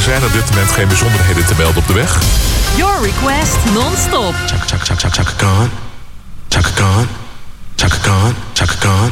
zijn op dit moment geen bijzonderheden te melden op de weg. Your request non-stop. Chaka Khan. Chaka Khan. Chaka Khan. Chaka Khan.